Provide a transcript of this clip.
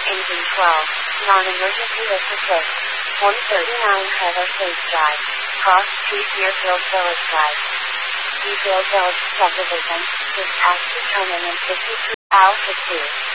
Engine 12, non-emergency assist. 139 Heather Face Drive, Cross Street Deerfield Village Drive. Deerfield Village Subdivision, dispatch to terminal 53, Alpha 2.